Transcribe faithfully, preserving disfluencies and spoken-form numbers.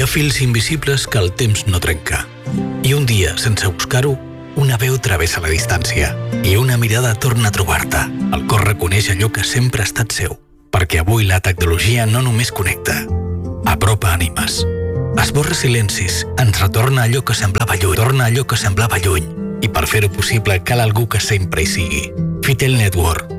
fils invisibles que el temps no trenca. I un dia, sense buscar-ho, una veu travessa la distància i una mirada torna a trobar-te. El cor reconeix allò que sempre ha estat seu, perquè avui la tecnologia no només connecta, apropa ànimes. Esborra silencis, ens retorna allò que semblava lluny, torna allò que semblava lluny, i per fer-ho possible cal algú que sempre hi sigui. Fitel Network,